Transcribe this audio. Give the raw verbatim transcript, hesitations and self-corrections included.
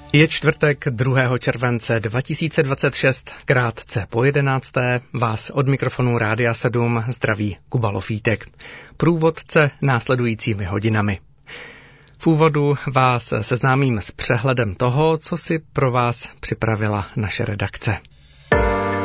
Je čtvrtek druhého července dva tisíce dvacet šest, krátce po jedenácté, vás od mikrofonu Rádia sedm zdraví Kuba Lofítek. Průvodce následujícími hodinami. V úvodu vás seznámím s přehledem toho, co si pro vás připravila naše redakce.